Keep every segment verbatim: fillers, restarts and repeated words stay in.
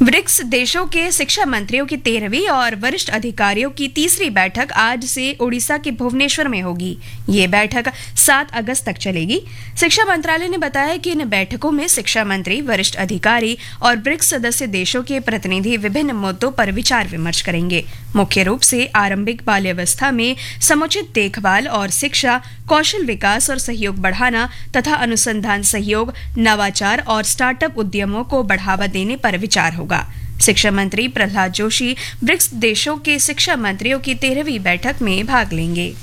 BRICS देशों के शिक्षा मंत्रियों की तेरहवीं और वरिष्ठ अधिकारियों की तीसरी बैठक आज से ओडिशा के भुवनेश्वर में होगी। ये बैठक सात अगस्त तक चलेगी। शिक्षा मंत्रालय ने बताया कि इन बैठकों में शिक्षा मंत्री, वरिष्ठ अधिकारी और ब्रिक्स सदस्य देशों के प्रतिनिधि विभिन्न मुद्दों पर विचार विमर्श करेंगे। मुख्य रूप से आरंभिक बाल्यावस्था में समुचित देखभाल और शिक्षा, कौशल विकास और सहयोग बढ़ाना तथा अनुसंधान सहयोग, नवाचार और स्टार्टअप उद्यमों को बढ़ावा देने पर विचार होगा। शिक्षा मंत्री प्रहलाद जोशी ब्रिक्स देशों के शिक्षा मंत्रियों की तेरहवीं बैठक में भाग लेंगे।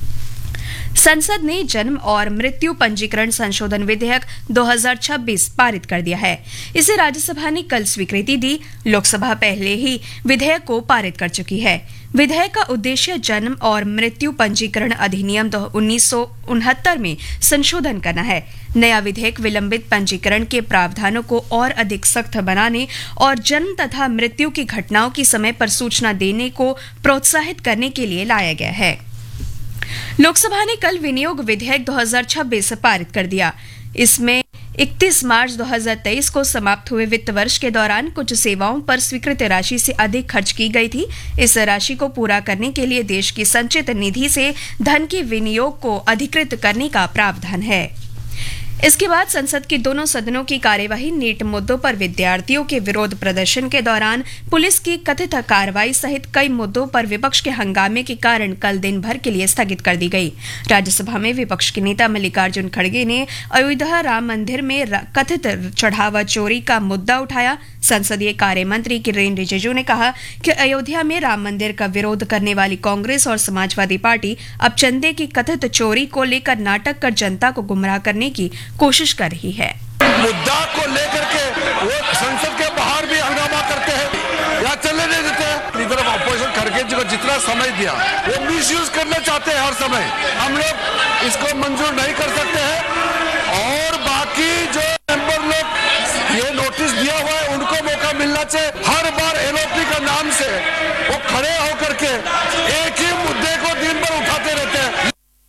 संसद ने जन्म और मृत्यु पंजीकरण संशोधन विधेयक दो हज़ार छब्बीस पारित कर दिया है। इसे राज्यसभा ने कल स्वीकृति दी। लोकसभा पहले ही विधेयक को पारित कर चुकी है। विधेयक का उद्देश्य जन्म और मृत्यु पंजीकरण अधिनियम उन्नीस सौ उनहत्तर में संशोधन करना है। नया विधेयक विलंबित पंजीकरण के प्रावधानों को और अधिक सख्त बनाने और जन्म तथा मृत्यु की घटनाओं की समय पर सूचना देने को प्रोत्साहित करने के लिए लाया गया है। लोकसभा ने कल विनियोग विधेयक दो हज़ार छब्बीस पारित कर दिया। इसमें इकतीस मार्च दो हज़ार तेईस को समाप्त हुए वित्त वर्ष के दौरान कुछ सेवाओं पर स्वीकृत राशि से अधिक खर्च की गई थी। इस राशि को पूरा करने के लिए देश की संचित निधि से धन के विनियोग को अधिकृत करने का प्रावधान है। इसके बाद संसद के दोनों सदनों की कार्यवाही नीट मुद्दों पर विद्यार्थियों के विरोध प्रदर्शन के दौरान पुलिस की कथित कार्रवाई सहित कई मुद्दों पर विपक्ष के हंगामे के कारण कल दिन भर के लिए स्थगित कर दी गई। राज्यसभा में विपक्ष के नेता मल्लिकार्जुन खड़गे ने अयोध्या राम मंदिर में कथित चढ़ावा चोरी का मुद्दा उठाया। संसदीय कार्य मंत्री किरेन रिजिजू ने कहा कि अयोध्या में राम मंदिर का विरोध करने वाली कांग्रेस और समाजवादी पार्टी अब चंदे की कथित चोरी को लेकर नाटक कर जनता को गुमराह करने की कोशिश कर रही है। मुद्दा को लेकर के वो संसद के बाहर भी हंगामा करते हैं या चलने नहीं देते हैं। इधर ऑपोजिशन खड़गे जी को जितना समय दिया वो मिसयूज करना चाहते हैं हर समय। हम लोग इसको मंजूर नहीं कर सकते हैं और बाकी जो मेंबर लोग ये नोटिस दिया हुआ है उनको मौका मिलना चाहिए। हर बार एलओपी का नाम से वो खड़े होकर के एक ही मुद्दे को दिन भर उठाते रहते हैं।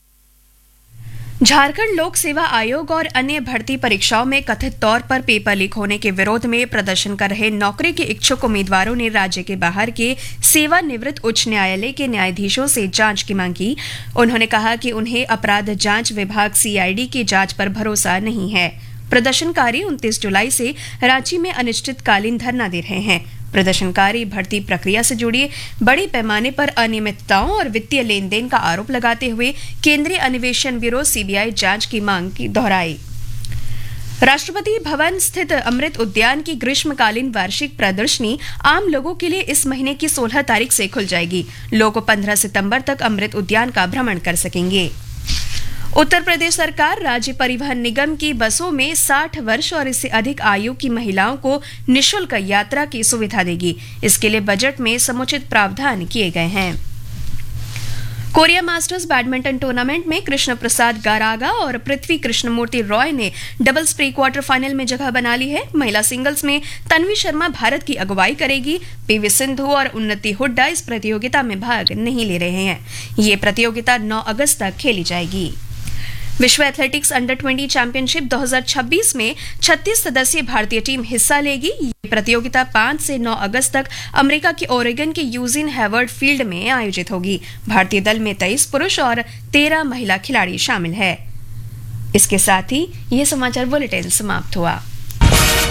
झारखंड लोक सेवा आयोग और अन्य भर्ती परीक्षाओं में कथित तौर पर पेपर लीक होने के विरोध में प्रदर्शन कर रहे नौकरी के इच्छुक उम्मीदवारों ने राज्य के बाहर के सेवानिवृत्त उच्च न्यायालय के न्यायाधीशों से जांच की मांग की। उन्होंने कहा कि उन्हें अपराध जांच विभाग सीआईडी की जांच पर भरोसा नहीं है। प्रदर्शनकारी उनतीस जुलाई से रांची में अनिश्चितकालीन धरना दे रहे हैं। प्रदर्शनकारी भर्ती प्रक्रिया से जुड़ी बड़ी पैमाने पर अनियमितताओं और वित्तीय लेन देन का आरोप लगाते हुए केंद्रीय अन्वेषण ब्यूरो सीबीआई जांच की मांग की दोहराई। राष्ट्रपति भवन स्थित अमृत उद्यान की ग्रीष्मकालीन वार्षिक प्रदर्शनी आम लोगों के लिए इस महीने की सोलह तारीख से खुल जाएगी। लोग पंद्रह सितंबर तक अमृत उद्यान का भ्रमण कर सकेंगे। उत्तर प्रदेश सरकार राज्य परिवहन निगम की बसों में साठ वर्ष और इससे अधिक आयु की महिलाओं को निःशुल्क यात्रा की सुविधा देगी। इसके लिए बजट में समुचित प्रावधान किए गए हैं। कोरिया मास्टर्स बैडमिंटन टूर्नामेंट में कृष्ण प्रसाद गारागा और पृथ्वी कृष्णमूर्ति रॉय ने डबल्स प्री क्वार्टर फाइनल में जगह बना ली है। महिला सिंगल्स में तन्वी शर्मा भारत की अगुवाई करेगी। पीवी सिंधु और उन्नति हुड्डा इस प्रतियोगिता में भाग नहीं ले रहे हैं। ये प्रतियोगिता नौ अगस्त तक खेली जाएगी। विश्व एथलेटिक्स अंडर बीस चैंपियनशिप दो हज़ार छब्बीस में छत्तीस सदस्यीय भारतीय टीम हिस्सा लेगी। ये प्रतियोगिता पाँच से नौ अगस्त तक अमेरिका के ओरेगन के यूजिन हैवर्ड फील्ड में आयोजित होगी। भारतीय दल में तेईस पुरुष और तेरह महिला खिलाड़ी शामिल है। इसके साथ ही ये समाचार बुलेटिन समाप्त हुआ।